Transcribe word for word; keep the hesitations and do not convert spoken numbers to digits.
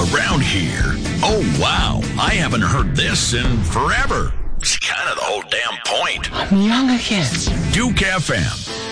around here. Oh, wow. I haven't heard this in forever. It's kind of the whole damn point. I'm young again. Duke F M.